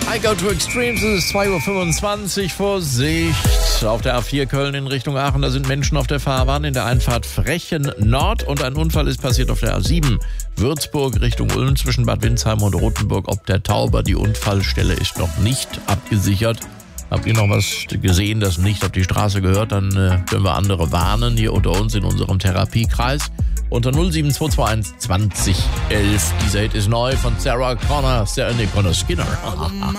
I go to extremes, es ist 2.25 Uhr, Vorsicht. Auf der A4 Köln in Richtung Aachen, da sind Menschen auf der Fahrbahn in der Einfahrt Frechen Nord und ein Unfall ist passiert auf der A7 Würzburg Richtung Ulm zwischen Bad Windsheim und Rothenburg ob der Tauber. Die Unfallstelle ist noch nicht abgesichert. Habt ihr noch was gesehen, das nicht auf die Straße gehört, dann können wir andere warnen hier unter uns in unserem Therapiekreis. Unter 07221 20 11. Dieser Hit ist neu von Sarah Connor Skinner.